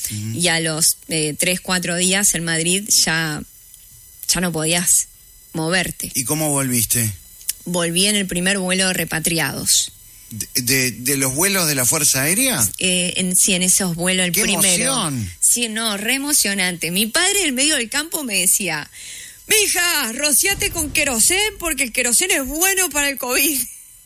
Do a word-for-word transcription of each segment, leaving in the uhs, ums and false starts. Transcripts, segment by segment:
Uh-huh. Y a los eh, tres, cuatro días en Madrid ya, ya no podías moverte. ¿Y cómo volviste? Volví en el primer vuelo de repatriados. ¿De, de, de los vuelos de la Fuerza Aérea? Eh, en, sí, en esos vuelos, el ¡Qué primero. emoción! Sí, no, re emocionante. Mi padre en medio del campo me decía, mija, rociate con querosén porque el querosén es bueno para el COVID.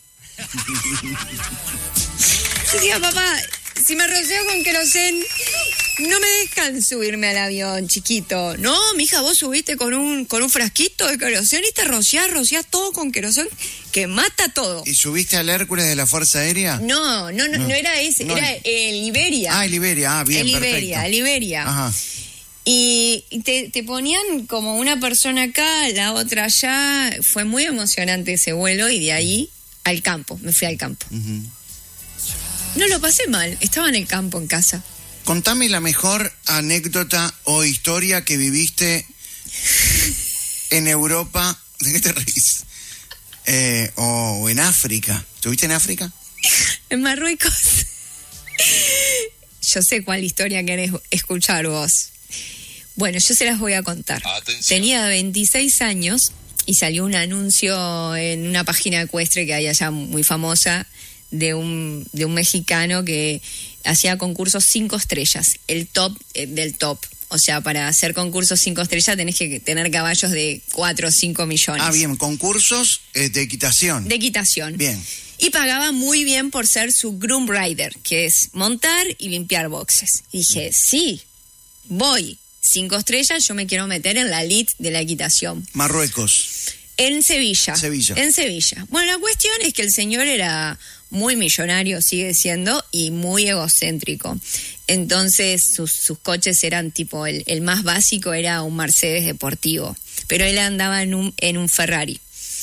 Yo decía, papá, si me roceo con querosén, no me dejan subirme al avión, chiquito. No, mija, vos subiste con un con un frasquito de querosén y te rociás, rociás todo con querosén que mata todo. ¿Y subiste al Hércules de la Fuerza Aérea? No, no, no, no, no era ese, no. era el Iberia. Ah, el Iberia, ah, bien, el perfecto. Iberia, el Iberia. Ajá. Y te, te ponían como una persona acá, la otra allá. Fue muy emocionante ese vuelo y de ahí al campo, me fui al campo. Uh-huh. No lo pasé mal, estaba en el campo en casa. Contame la mejor anécdota o historia que viviste en Europa. ¿De qué te reís? Eh, o, o en África. ¿Estuviste en África? En Marruecos. Yo sé cuál historia querés escuchar vos. Bueno, yo se las voy a contar. Atención. Tenía veintiséis años y salió un anuncio en una página ecuestre que hay allá muy famosa de un, de un mexicano que hacía concursos cinco estrellas, el top eh, del top. O sea, para hacer concursos cinco estrellas tenés que tener caballos de cuatro o cinco millones. Ah, bien, concursos eh, de equitación. De equitación. Bien. Y pagaba muy bien por ser su groom rider, que es montar y limpiar boxes. Y dije, sí, voy. Cinco estrellas, yo me quiero meter en la elite de la equitación. Marruecos. En Sevilla. Sevilla. En Sevilla. Bueno, la cuestión es que el señor era muy millonario, sigue siendo, y muy egocéntrico. Entonces sus, sus coches eran tipo, el, el más básico era un Mercedes deportivo, pero él andaba en un, en un Ferrari.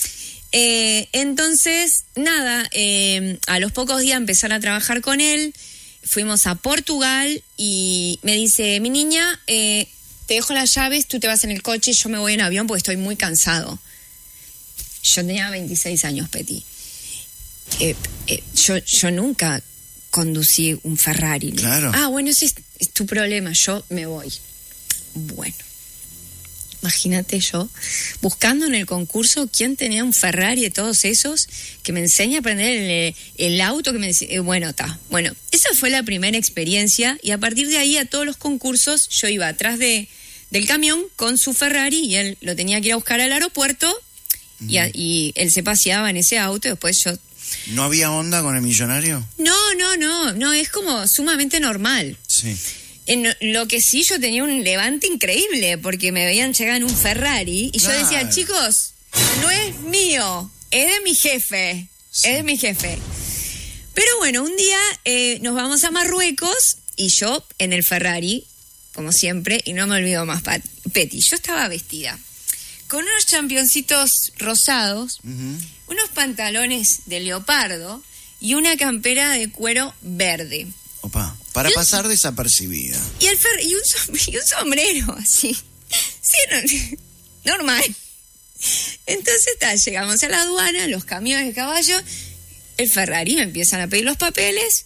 Eh, entonces, nada, eh, a los pocos días empezaron a trabajar con él, fuimos a Portugal y me dice, mi niña, eh, te dejo las llaves, tú te vas en el coche, yo me voy en avión porque estoy muy cansado. Yo tenía veintiséis años, Peti. Eh, eh, yo, yo nunca conducí un Ferrari. Claro. Ah, bueno, ese es, es tu problema, yo me voy. Bueno, imagínate yo, buscando en el concurso quién tenía un Ferrari de todos esos, que me enseña a aprender el, el auto, que me decía, eh, bueno, está. Bueno, esa fue la primera experiencia y a partir de ahí a todos los concursos yo iba atrás de, del camión con su Ferrari y él lo tenía que ir a buscar al aeropuerto. Y, a, y él se paseaba en ese auto y después yo... ¿No había onda con el millonario? No, no, no, no, es como sumamente normal. Sí. En lo que sí, yo tenía un levante increíble porque me veían llegar en un Ferrari y Claro. yo decía, chicos, no es mío, es de mi jefe, Sí. es de mi jefe. Pero bueno, un día eh, nos vamos a Marruecos y yo en el Ferrari, como siempre, y no me olvido más, Pat- Peti, yo estaba vestida con unos championcitos rosados, Uh-huh. unos pantalones de leopardo y una campera de cuero verde. Opa, para Yo- pasar desapercibida. Y, el fer y, un, som- y un sombrero, así. Sí, no- normal. Entonces, ta, llegamos a la aduana, los camiones de caballo, el Ferrari, me empiezan a pedir los papeles.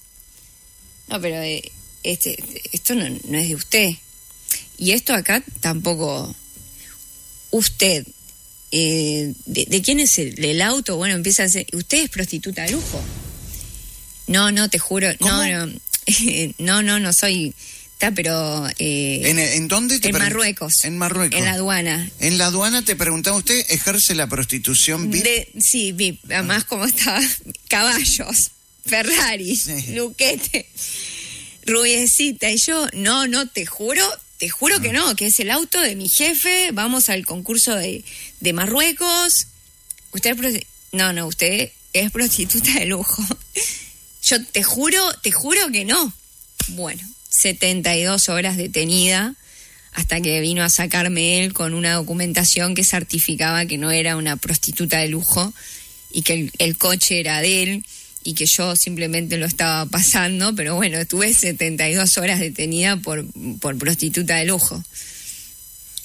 No, pero eh, este, esto no, no es de usted. Y esto acá tampoco... Usted, eh, de, ¿de quién es el, el auto? Bueno, empieza a decir, ¿usted es prostituta de lujo? No, no, te juro, ¿Cómo? no, no, no, no, no soy, está, pero... Eh, ¿En, en dónde te en pregun- Marruecos. En Marruecos. En la aduana. En la aduana te preguntaba, ¿usted ejerce la prostitución V I P? De, sí, V I P, además como estaba, caballos, Ferrari, Sí. Luquete, rubiecita, y yo, no, no, te juro, te juro que no, que es el auto de mi jefe, vamos al concurso de, de Marruecos, usted es prosti- no, no, usted es prostituta de lujo, yo te juro, te juro que no. Bueno, setenta y dos horas detenida, hasta que vino a sacarme él con una documentación que certificaba que no era una prostituta de lujo y que el, el coche era de él y que yo simplemente lo estaba pasando, pero bueno, estuve setenta y dos horas detenida por, por prostituta de lujo.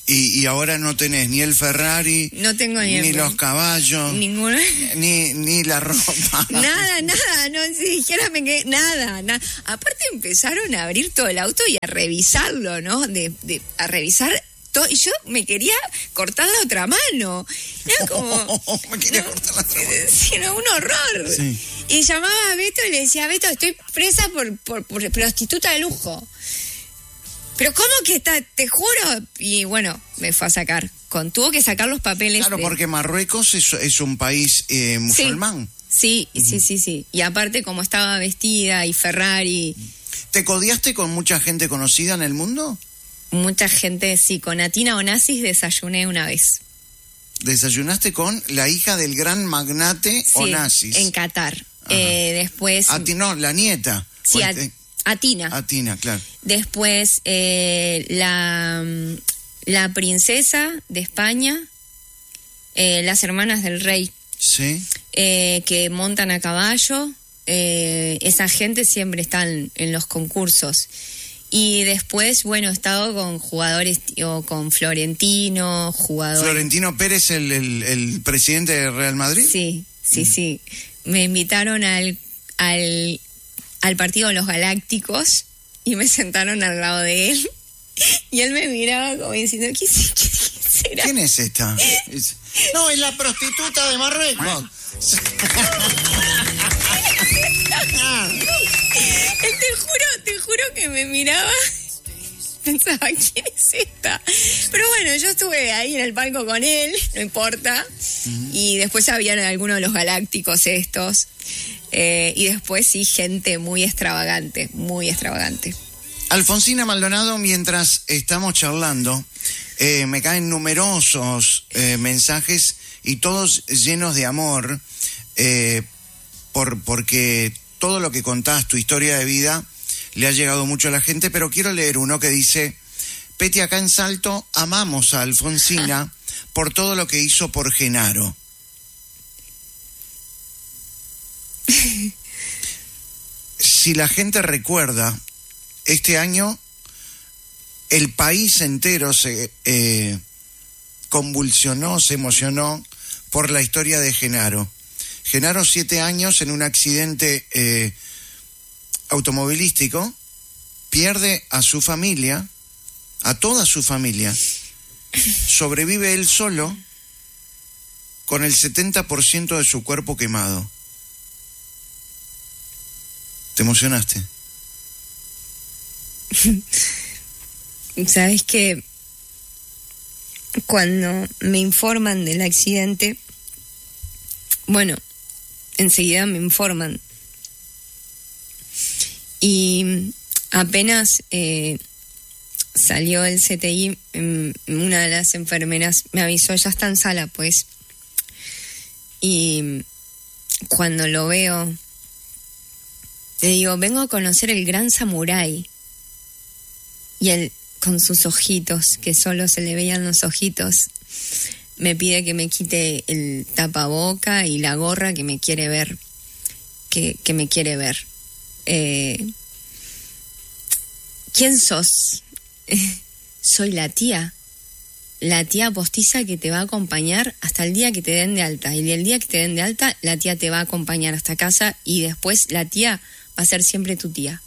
Y, y ahora no tenés ni el Ferrari, No tengo ni, ni el, los caballos, ninguna. ni, ni la ropa. Nada, nada, no, si dijera me quedé, nada, nada. Aparte empezaron a abrir todo el auto y a revisarlo, ¿no? De, de, a revisar todo. Y yo me quería cortar la otra mano. Era como... me quería no, cortar la otra mano. Sí, era un horror. Sí. Y llamaba a Beto y le decía, Beto, estoy presa por, por, por prostituta de lujo. Pero ¿cómo que está? Te juro. Y bueno, me fue a sacar. Con, tuvo que sacar los papeles. Claro, de... porque Marruecos es, es un país eh, musulmán. Sí, sí, uh-huh. sí, sí, sí. Y aparte, como estaba vestida y Ferrari. ¿Te codiaste con mucha gente conocida en el mundo? Mucha gente, sí. Con Atina Onassis desayuné una vez. ¿Desayunaste con la hija del gran magnate sí, Onassis? En Qatar. Eh, después. Ati, no, la nieta. Sí, a, Atina. Atina, claro. Después, eh, la, la princesa de España, eh, las hermanas del rey. Sí. Eh, que montan a caballo. Eh, esa gente siempre está en, en los concursos. Y después, bueno, he estado con jugadores, o con Florentino, jugadores... ¿Florentino Pérez, el, el, el presidente de Real Madrid? Sí, sí, mm. sí. Me invitaron al, al, al partido de los Galácticos y me sentaron al lado de él. Y él me miraba como diciendo, ¿qué, qué, qué será? ¿Quién es esta? Es... No, es la prostituta de Marruecos. Te juro, te juro que me miraba, pensaba, ¿quién es esta? Pero bueno, yo estuve ahí en el palco con él, no importa, uh-huh. Y después habían algunos de los galácticos estos, eh, y después sí, gente muy extravagante, muy extravagante. Alfonsina Maldonado, mientras estamos charlando, eh, me caen numerosos eh, mensajes y todos llenos de amor, eh, por porque... todo lo que contás, tu historia de vida, le ha llegado mucho a la gente, pero quiero leer uno que dice: Peti, acá en Salto amamos a Alfonsina por todo lo que hizo por Genaro. Si la gente recuerda, este año el país entero se eh, convulsionó, se emocionó por la historia de Genaro. Genaro, siete años en un accidente eh, automovilístico, pierde a su familia, a toda su familia, sobrevive él solo con el setenta por ciento de su cuerpo quemado. ¿Te emocionaste? Sabes que cuando me informan del accidente, bueno, enseguida me informan. Y apenas eh, salió el C T I, una de las enfermeras me avisó, ya está en sala, pues. Y cuando lo veo, le digo, vengo a conocer el gran samurái. Y él, con sus ojitos, que solo se le veían los ojitos, me pide que me quite el tapaboca y la gorra, que me quiere ver, que, que me quiere ver. Eh, ¿Quién sos? Eh, soy la tía, la tía postiza que te va a acompañar hasta el día que te den de alta. Y el día que te den de alta, la tía te va a acompañar hasta casa y después la tía va a ser siempre tu tía.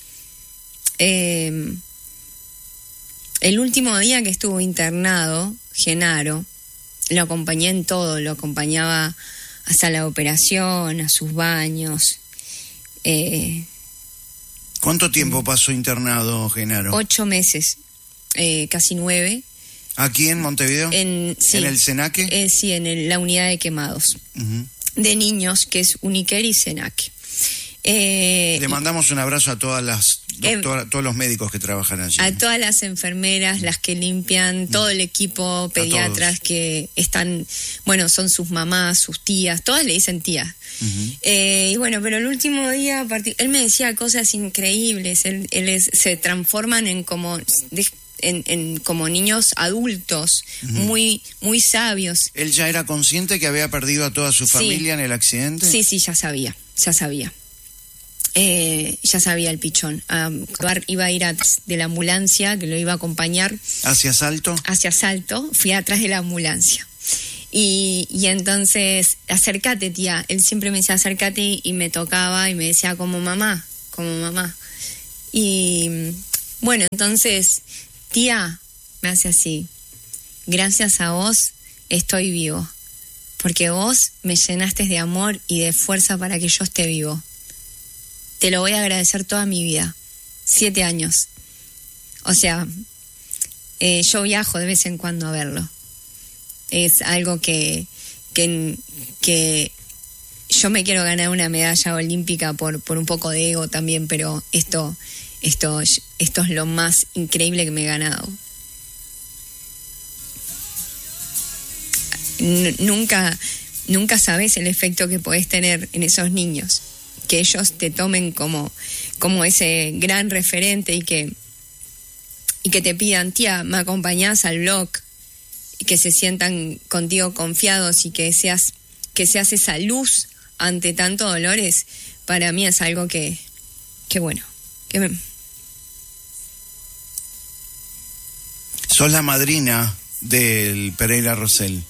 Eh, el último día que estuvo internado, Genaro, lo acompañé en todo, lo acompañaba hasta la operación, a sus baños. Eh, ¿Cuánto tiempo pasó internado, Genaro? Ocho meses, eh, casi nueve. ¿Aquí en Montevideo? En, sí, ¿En el Senaque? Eh, sí, en el, la unidad de quemados. Uh-huh. De niños, que es Uniquer y Senaque. Eh, Le mandamos un abrazo a todas las doctora, eh, todos los médicos que trabajan allí. A todas las enfermeras, las que limpian, mm. todo el equipo, pediatras que están, bueno, son sus mamás, sus tías, todas le dicen tía. Uh-huh. Eh, y bueno, pero el último día, él me decía cosas increíbles, él, él es, se transforman en como... De, En, en como niños adultos, uh-huh. muy muy sabios. ¿Él ya era consciente que había perdido a toda su familia sí. en el accidente? Sí, sí, ya sabía, ya sabía. eh, ya sabía el pichón. Um, iba a ir atrás de la ambulancia que lo iba a acompañar. ¿Hacia Salto? Hacia Salto, fui atrás de la ambulancia. Y, y entonces, acércate, tía. Él siempre me decía, acércate, y me tocaba y me decía, como mamá, como mamá. Y bueno, entonces, tía, me hace así, gracias a vos estoy vivo, porque vos me llenaste de amor y de fuerza para que yo esté vivo. Te lo voy a agradecer toda mi vida. Siete años. O sea, eh, yo viajo de vez en cuando a verlo. Es algo que, que, que yo me quiero ganar una medalla olímpica por, por un poco de ego también, pero esto, esto, esto es lo más increíble que me he ganado. N- nunca, nunca sabes el efecto que podés tener en esos niños, que ellos te tomen como, como ese gran referente y que, y que te pidan, tía, ¿me acompañás al blog? Y que se sientan contigo confiados y que seas, que seas esa luz ante tanto dolores. Para mí es algo que, que bueno, que me... Sos la madrina del Pereira Rosell.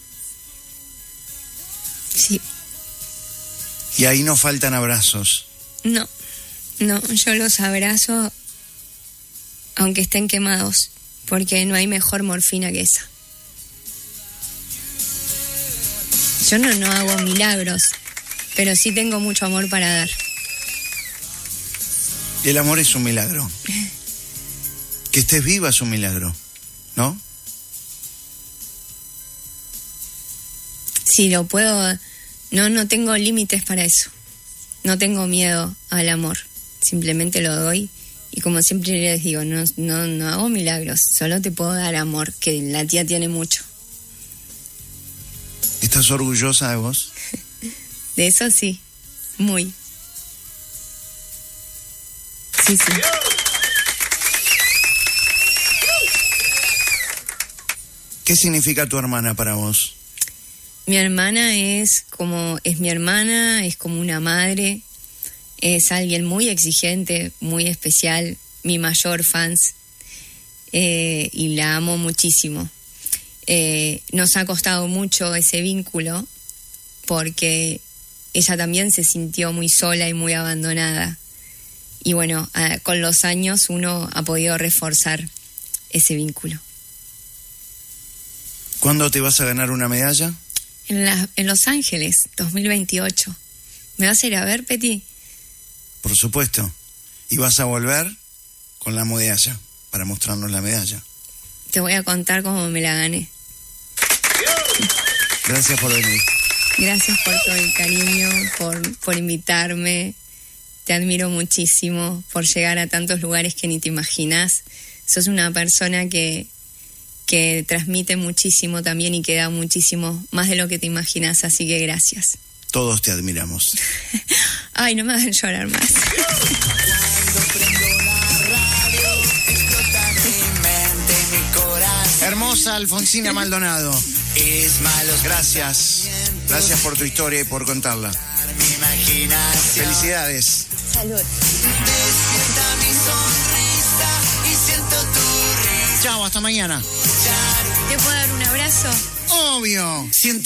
Sí. Y ahí no faltan abrazos. No, no, yo los abrazo aunque estén quemados, porque no hay mejor morfina que esa. Yo no, no hago milagros, pero sí tengo mucho amor para dar. El amor es un milagro. Que estés viva es un milagro, ¿no? Sí, lo puedo. No, no tengo límites para eso. No tengo miedo al amor. Simplemente lo doy. Y como siempre les digo, no, no, no hago milagros. Solo te puedo dar amor, que la tía tiene mucho. ¿Estás orgullosa de vos? De eso sí, muy. Sí, sí. ¿Qué significa tu hermana para vos? Mi hermana es como, es mi hermana, es como una madre, es alguien muy exigente, muy especial, mi mayor fans, eh, y la amo muchísimo. Eh, nos ha costado mucho ese vínculo porque ella también se sintió muy sola y muy abandonada. Y bueno, a, con los años uno ha podido reforzar ese vínculo. ¿Cuándo te vas a ganar una medalla? En, la, en Los Ángeles, dos mil veintiocho. ¿Me vas a ir a ver, Peti? Por supuesto. Y vas a volver con la medalla, para mostrarnos la medalla. Te voy a contar cómo me la gané. Gracias por venir. Gracias por todo el cariño, por, por invitarme. Te admiro muchísimo por llegar a tantos lugares que ni te imaginas. Sos una persona que, que transmite muchísimo también y que da muchísimo, más de lo que te imaginas, así que gracias. Todos te admiramos. Ay, no me hagan llorar más. Hermosa Alfonsina Maldonado. Gracias. Gracias por tu historia y por contarla. Felicidades. Salud. Chao, hasta mañana. ¿Te puedo dar un abrazo? Obvio. Siento